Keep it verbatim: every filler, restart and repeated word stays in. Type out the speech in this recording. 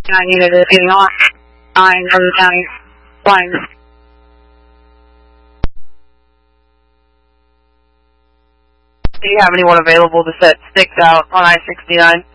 nine unit is getting off. nine from the county line. Do you have anyone available to set sticks out on I sixty-nine?